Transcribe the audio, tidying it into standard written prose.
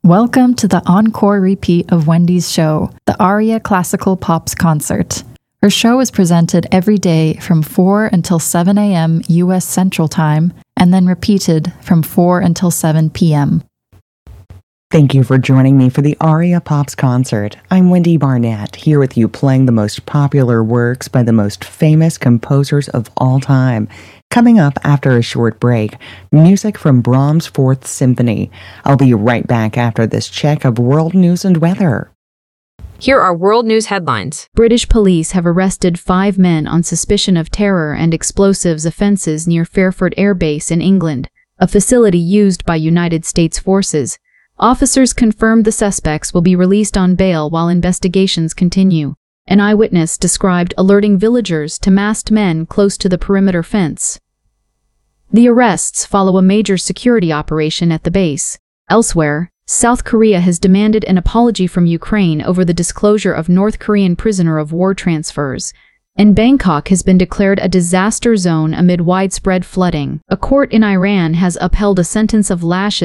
Welcome to the encore repeat of Wendy's show, the Aria Classical Pops Concert. Her show is presented every day from 4 until 7 a.m. U.S. Central Time, and then repeated from 4 until 7 p.m. Thank you for joining me for the Aria Pops Concert. I'm Wendy Barnett, here with you playing the most popular works by the most famous composers of all time. Coming up after a short break, music from Brahms' Fourth Symphony. I'll be right back after this check of world news and weather. Here are world news headlines. British police have arrested 5 men on suspicion of terror and explosives offenses near Fairford Air Base in England, a facility used by United States forces. Officers confirmed the suspects will be released on bail while investigations continue. An eyewitness described alerting villagers to masked men close to the perimeter fence. The arrests follow a major security operation at the base. Elsewhere, South Korea has demanded an apology from Ukraine over the disclosure of North Korean prisoner of war transfers. And Bangkok has been declared a disaster zone amid widespread flooding. A court in Iran has upheld a sentence of lashes